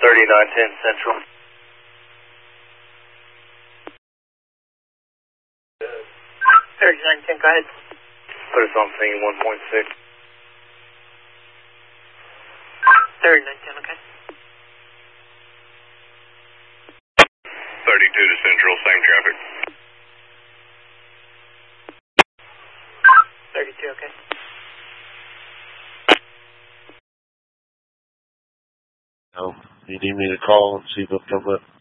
3910 Central. 3910, go ahead. Put us on scene 1.6. 3910, okay. 32 to Central, same traffic. 32, okay. Oh, you need me to call and see if it'll come up?